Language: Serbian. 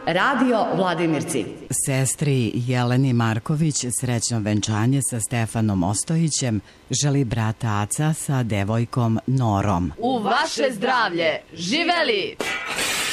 Radio Vladimirci. Sestri Jeleni Marković srećno venčanje sa Stefanom Ostojićem želi brat Aca sa devojkom Norom. U vaše zdravlje! Živeli!